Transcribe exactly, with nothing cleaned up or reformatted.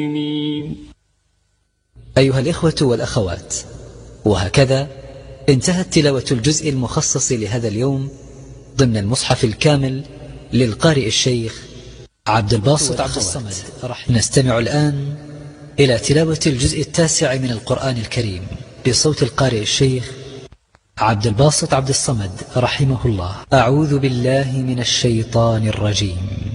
أيها الإخوة والأخوات، وهكذا انتهت تلاوة الجزء المخصص لهذا اليوم ضمن المصحف الكامل للقارئ الشيخ عبد الباسط عبد الصمد. نستمع الآن إلى تلاوة الجزء التاسع من القرآن الكريم بصوت القارئ الشيخ عبد الباسط عبد الصمد رحمه الله. أعوذ بالله من الشيطان الرجيم.